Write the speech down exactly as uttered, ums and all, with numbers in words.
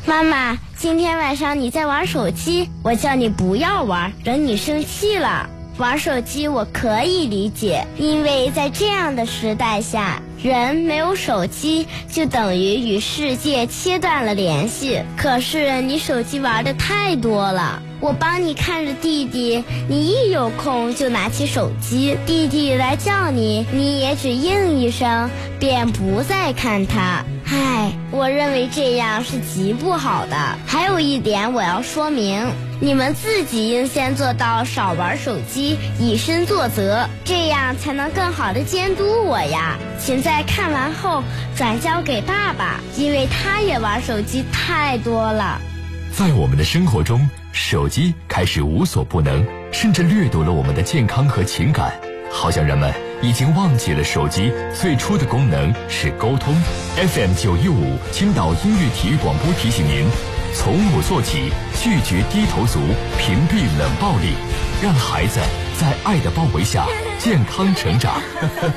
妈妈，今天晚上你在玩手机，我叫你不要玩，惹你生气了。玩手机我可以理解，因为在这样的时代下，人没有手机就等于与世界切断了联系。可是你手机玩的太多了，我帮你看着弟弟，你一有空就拿起手机，弟弟来叫你，你也只应一声，便不再看他。唉，我认为这样是极不好的。还有一点我要说明，你们自己应先做到少玩手机，以身作则，这样才能更好的监督我呀。请在看完后转交给爸爸，因为他也玩手机太多了。 在我们的生活中，手机开始无所不能，甚至掠夺了我们的健康和情感，好像人们已经忘记了手机最初的功能是沟通。 F M 九一五青岛音乐体育广播提醒您，从我做起，拒绝低头族，屏蔽冷暴力，让孩子在爱的包围下健康成长。